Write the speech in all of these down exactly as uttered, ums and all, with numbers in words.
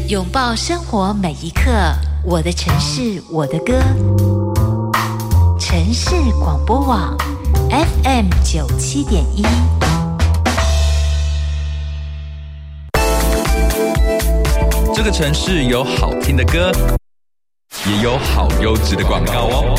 拥抱生活每一刻，我的城市我的歌。城市广播网 F M 九七点一。 这个城市有好听的歌，也有好优质的广告哦。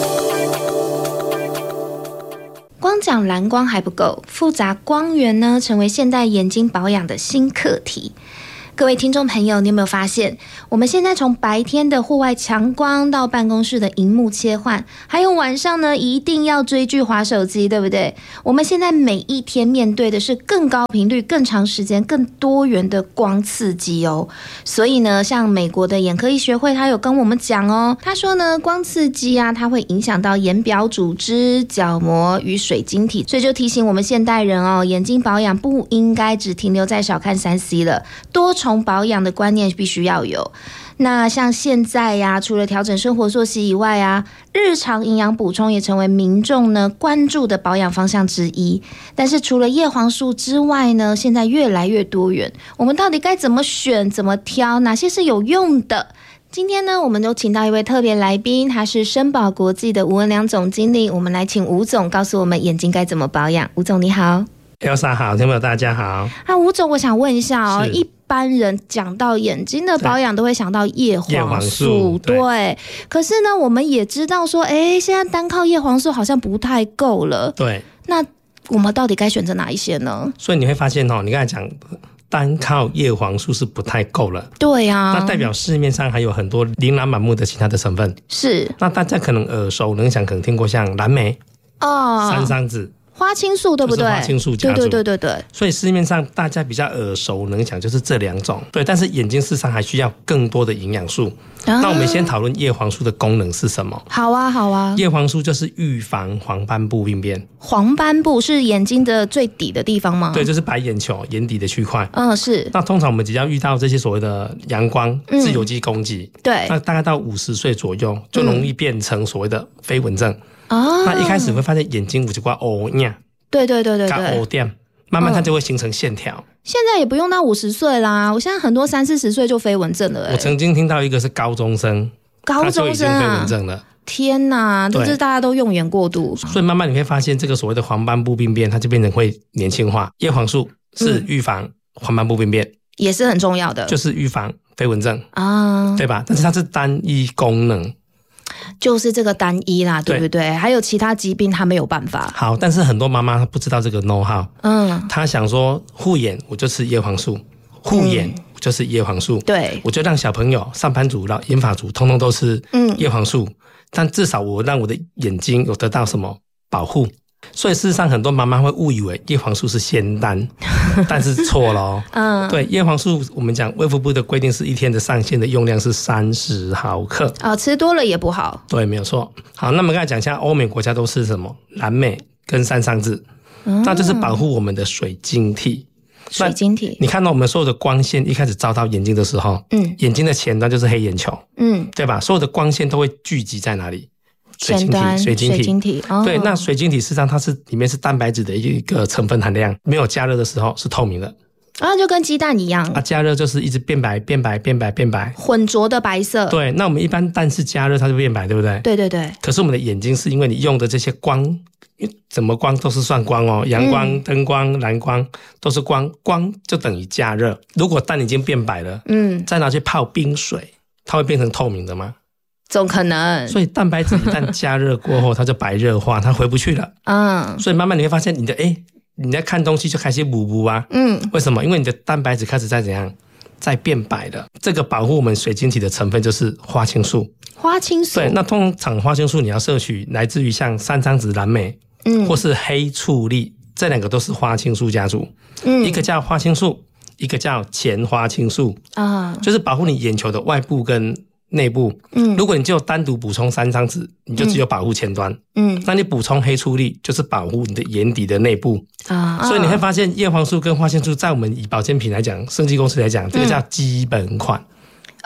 光讲蓝光还不够，复杂光源呢，成为现代眼睛保养的新课题。各位听众朋友，你有没有发现，我们现在从白天的户外强光到办公室的萤幕切换，还有晚上呢一定要追剧滑手机，对不对？我们现在每一天面对的是更高频率、更长时间、更多元的光刺激哦。所以呢，像美国的眼科医学会，他有跟我们讲哦，他说呢，光刺激啊，它会影响到眼表组织、角膜与水晶体，所以就提醒我们现代人哦，眼睛保养不应该只停留在小看三 C 了，多重保养的观念必须要有。那像现在呀、啊，除了调整生活作息以外啊，日常营养补充也成为民众呢关注的保养方向之一。但是除了叶黄素之外呢，现在越来越多元，我们到底该怎么选、怎么挑，哪些是有用的？今天呢，我们都请到一位特别来宾，他是申宝国际的吴文良总经理。我们来请吴总告诉我们眼睛该怎么保养。吴总你好。 Elsa 好，听众朋友大家好。 啊，吴总，我想问一下哦，一般人讲到眼睛的保养都会想到叶黄素，对。对可是呢，我们也知道说，哎，现在单靠叶黄素好像不太够了。 对。 那我们到底该选择哪一些呢？ 所以你会发现哦，你刚才讲单靠叶黄素是不太够了。 对啊。 那代表市面上还有很多琳琅满目的其他的成分。 是。 那大家可能耳熟能详，可能听过像蓝莓、哦、山桑子。 花青素对不对？就是花青素家族， 对对对对对。 所以市面上大家比较耳熟能详就是这两种，对。但是眼睛事实上还需要更多的营养素。啊、那我们先讨论叶黄素的功能是什么？ 好啊，好啊。 叶黄素就是预防黄斑部病变。 黄斑部是眼睛的最底的地方吗？ 对，就是白眼球眼底的区块。 嗯，是。 那通常我们只要遇到这些所谓的阳光、自由基攻击， 嗯、对， 那大概到五十岁左右就容易变成所谓的飞蚊症。 哦、嗯。 那一开始会发现眼睛有一块乌影。 对对对对对， 慢慢它就会形成线条、嗯。 现在也不用到五十岁啦，我现在很多三四十岁就飞蚊症了、欸。 我曾经听到一个是高中生， 高中生啊， 他就已经飞蚊症了。 天哪，就是大家都用眼过度， 所以慢慢你会发现，这个所谓的黄斑部病变，它就变成会年轻化。叶黄素是预防黄斑部病变、嗯， 也是很重要的， 就是预防飞蚊症啊，对吧？但是它是单一功能。 就是这个单一啦，对不对？还有其他疾病他没有办法。 好，但是很多妈妈她不知道这个 know how， 嗯，她想说护眼我就吃叶黄素，护眼就是叶黄素， 对， 我就让小朋友、上班族、老银发族通通都吃叶黄素、嗯，但至少我让我的眼睛有得到什么保护。所以事实上很多妈妈会误以为叶黄素是仙丹，但是错了哦。嗯，对，叶黄素我们讲卫福部的规定是一天的上限的用量是三十毫克啊、哦，吃多了也不好。 对，没有错。好，那么刚才讲一下欧美国家都是什么？蓝莓跟山桑子、嗯，那就是保护我们的水晶体。 水晶体， 你看到我们所有的光线一开始照到眼睛的时候，嗯，眼睛的前端就是黑眼球，嗯，对吧？所有的光线都会聚集在哪里？水晶体，水晶体，水晶体、哦、对，那水晶体事实上它是里面是蛋白质的一个成分含量，没有加热的时候是透明的啊，就跟鸡蛋一样啊，加热就是一直变白变白变白变白， 混浊的白色。 对，那我们一般蛋是加热它就变白，对不对？ 对对对。 可是我们的眼睛是因为你用的这些光，怎么光都是算光哦，阳光、嗯、灯光、蓝光都是光，光就等于加热。如果蛋已经变白了，嗯，再拿去泡冰水，它会变成透明的吗？ 总可能。 所以蛋白质一旦加热过后它就白热化，它回不去了。嗯，所以慢慢你会发现你的哎，你在看东西就开始模糊啊。嗯，为什么？因为你的蛋白质开始在怎样，在变白了。这个保护我们水晶体的成分就是花青素。 花青素。对， 那通常花青素你要摄取来自于像山桑子、蓝莓，嗯，或是黑醋栗，这两个都是花青素家族。嗯，一个叫花青素，一个叫前花青素啊，就是保护你眼球的外部跟内部。嗯，如果你只有单独补充山桑子，你就只有保护前端。嗯，那你补充黑醋栗就是保护你的眼底的内部啊。所以你会发现叶黄素跟花青素在我们以保健品来讲，生技公司来讲，这个叫基本款。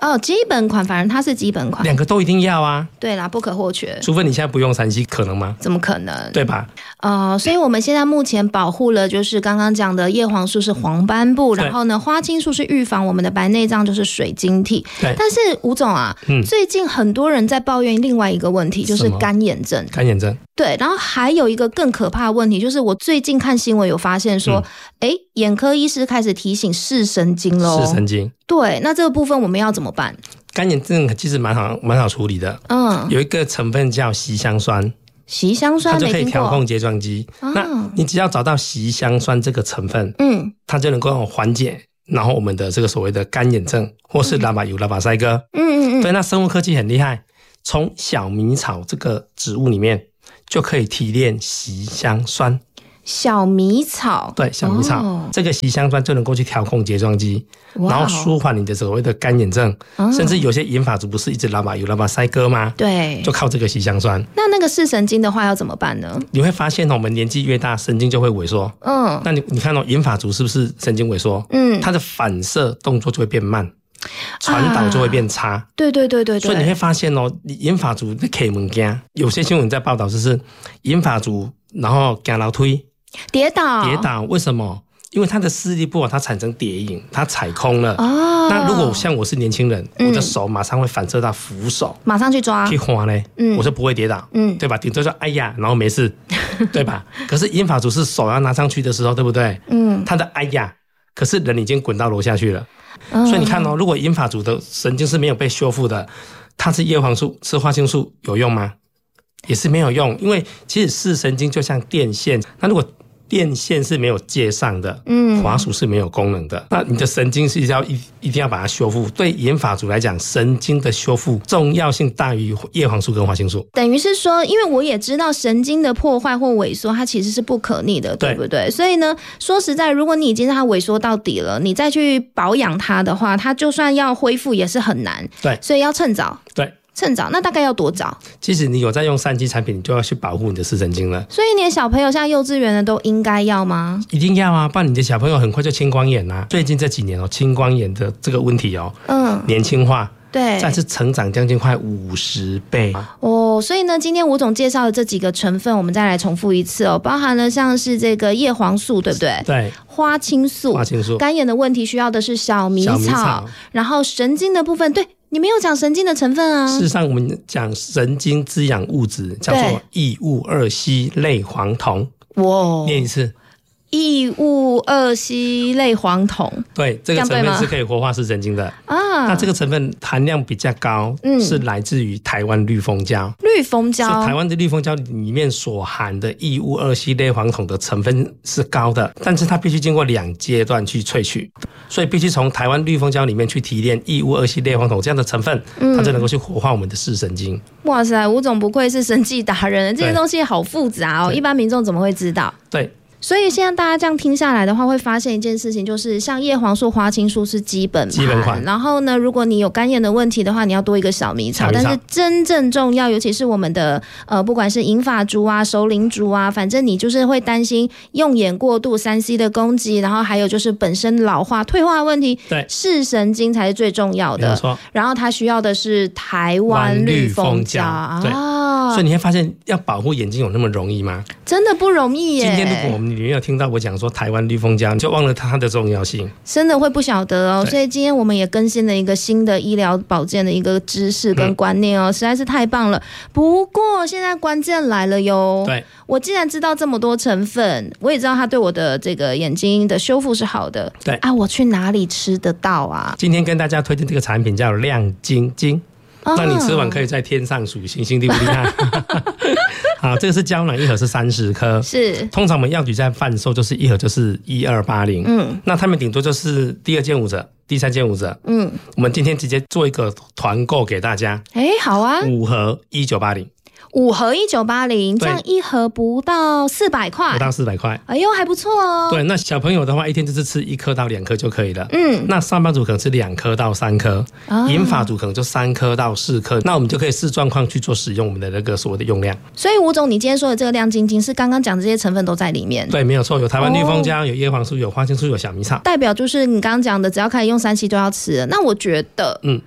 哦，基本款，反正它是基本款， 两个都一定要啊。 对啦，不可或缺。 除非你现在不用三 C， 可能吗？ 怎么可能？ 对吧？ 呃，所以我们现在目前保护了，就是刚刚讲的叶黄素是黄斑部，然后呢，花青素是预防我们的白内障，就是水晶体。 对。 但是吴总啊、嗯，最近很多人在抱怨另外一个问题，就是干眼症。 干眼症。 对，然后还有一个更可怕的问题，就是我最近看新闻有发现说，哎、嗯，眼科医师开始提醒视神经喽。 视神经。对， 那这个部分我们要怎么办？ 干眼症其实蛮好，蛮好处理的。嗯，有一个成分叫硒香酸， 硒香酸它就可以调控睫状肌。那你只要找到硒香酸这个成分，嗯，它就能够缓解，然后我们的这个所谓的干眼症，或是拉巴油、拉巴塞哥。嗯嗯嗯。对，那生物科技很厉害，从小米草这个植物里面就可以提炼硒香酸。 小米草， 对，小米草、哦、这个硒香酸就能够去调控睫状肌，然后舒缓你的所谓的干眼症、哦、甚至有些银发族不是一直拉巴有拉巴塞哥吗？ 对， 就靠这个硒香酸。 那那个视神经的话要怎么办呢？ 你会发现我们年纪越大神经就会萎缩。嗯，那你你看哦，银发族是不是神经萎缩？嗯，它的反射动作就会变慢，传导就会变差、啊、 对对对对对， 所以你会发现哦，银发族在开门走，有些新闻在报道就是银发族然后走楼梯跌倒， 跌倒，为什么？因为他的视力不好，他产生跌影，他踩空了。哦，那如果像我是年轻人、嗯，我的手马上会反射到扶手， 马上去抓， 去滑呢，嗯，我就不会跌倒，嗯，对吧？顶多说哎呀，然后没事，对吧？可是银发族是手要拿上去的时候，对不对？嗯，他的哎呀，可是人已经滚到楼下去了，嗯、所以你看哦，如果银发族的神经是没有被修复的，它是叶黄素、是花青素有用吗？也是没有用，因为其实视神经就像电线，那如果电线是没有接上的，嗯，滑鼠是没有功能的。那你的神经是要一一定要把它修复。对银发族来讲，神经的修复重要性大于叶黄素跟花青素。 等于是说，因为我也知道神经的破坏或萎缩，它其实是不可逆的， 对, 对不对？所以呢，说实在，如果你已经让它萎缩到底了，你再去保养它的话，它就算要恢复也是很难。 对， 所以要趁早。 对。 趁早，那大概要多早？ 其实你有在用三 G 产品，你就要去保护你的视神经了。 所以你的小朋友像幼稚园的都应该要吗？ 一定要啊，不然你的小朋友很快就青光眼啊。最近这几年哦，青光眼的这个问题哦，嗯，年轻化， 对， 再次成长将近快五十倍哦。所以呢，今天吴总介绍的这几个成分，我们再来重复一次哦，包含了像是这个叶黄素，对不对？ 对。 花青素， 花青素， 干眼的问题需要的是小米草，小米草，然后神经的部分，对。你没有讲神经的成分啊？ 事实上，我们讲神经滋养物质叫做异戊二烯类黄酮。哇，念一次。 异戊二烯类黄酮， 对，这个成分是可以活化视神经的啊。那这个成分含量比较高，嗯，是来自于台湾绿蜂胶。 绿蜂胶， 是台湾的绿蜂胶里面所含的异戊二烯类黄酮的成分是高的，但是它必须经过两阶段去萃取，所以必须从台湾绿蜂胶里面去提炼异戊二烯类黄酮这样的成分，嗯，它就能够去活化我们的视神经。 哇塞，吴总不愧是生技达人，这些东西好复杂哦，一般民众怎么会知道？ 对。 所以现在大家这样听下来的话，会发现一件事情，就是像叶黄素、花青素是基本盘， 基本款。 然后呢，如果你有干眼的问题的话，你要多一个小米草。但是真正重要，尤其是我们的呃，不管是银发族啊、熟龄族啊，反正你就是会担心用眼过度、三 C 的攻击，然后还有就是本身老化、退化的问题。 对， 视神经才是最重要的。 没错。 然后它需要的是台湾绿蜂胶。 对、啊，所以你会发现，要保护眼睛有那么容易吗？ 真的不容易耶。 今天如果我们你没有听到我讲说台湾绿蜂胶，你就忘了它的重要性， 真的会不晓得哦。所以今天我们也更新了一个新的医疗保健的一个知识跟观念哦，嗯、实在是太棒了。不过现在关键来了哟， 对， 我既然知道这么多成分，我也知道它对我的这个眼睛的修复是好的， 对啊，我去哪里吃得到啊？ 今天跟大家推荐这个产品叫亮晶晶。那你吃完可以在天上数星星，厉不厉害？好，这个是胶囊，一盒是三十颗， 是。 通常我们药局在贩售就是一盒就是一二八零，嗯，那他们顶多就是第二件五折，第三件五折，嗯，我们今天直接做一个团购给大家， 哎，好啊， 五盒一九八零。 五盒一九八零，这样一盒不到四百块， 不到四百块， 哎呦，还不错哦。 对，那小朋友的话，一天就是吃一颗到两颗就可以了。嗯，那上班族可能吃两颗到三颗，银发族可能就三颗到四颗。那我们就可以视状况去做使用我们的那个所谓的用量。 所以吴总，你今天说的这个亮晶晶是刚刚讲这些成分都在里面？ 对，没有错，有台湾绿蜂胶，有叶黄素，有花青素，有小米草。 代表就是你刚刚讲的，只要开始用三七都要吃了。那我觉得，嗯。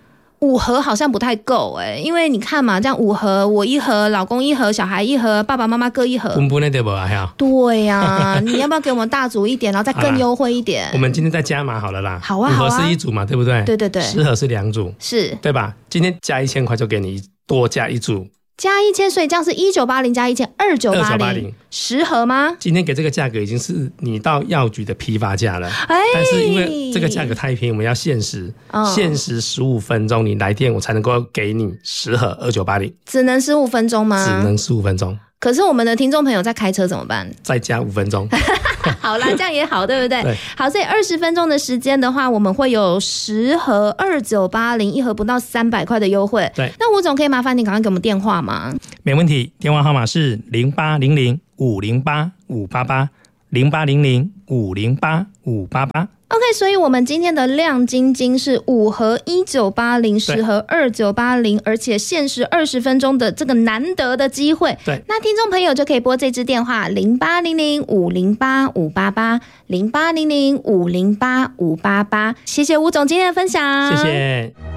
五盒好像不太够哎、欸，因为你看嘛，这样五盒，我一盒，老公一盒，小孩一盒，爸爸妈妈各一盒， 分分的对不啊？ 对呀、啊，你要不要给我们大组一点，然后再更优惠一点？ 我们今天再加码好了啦。 好啊，好啊， 五盒是一组嘛，对不对？ 对对对， 十盒是两组， 是， 对吧？今天加一千块就给你多加一组。 加一千，所以这样是一九八零加一千二九八零，十盒吗？ 今天给这个价格已经是你到药局的批发价了，哎，但是因为这个价格太便宜，我们要限时，哦、限时十五分钟，你来电我才能够给你十盒二九八零， 只能十五分钟吗？ 只能十五分钟。 可是我们的听众朋友在开车怎么办？ 再加五分钟。 好啦，这样也好，对不对？ 对。 好，所以二十分钟的时间的话，我们会有十盒二九八零，一盒不到三百块的优惠。 对。 那吴总可以麻烦你赶快给我们电话吗？ 没问题，电话号码是零八零零五零八五八八零八零零五零八五八八。 OK， 所以我们今天的亮晶晶是五盒一九八零，十盒二九八零，而且限时二十分钟的这个难得的机会。 对， 那听众朋友就可以拨这支电话零八零零五零八五八八零八零零五零八五八八。谢谢吴总今天的分享， 谢谢。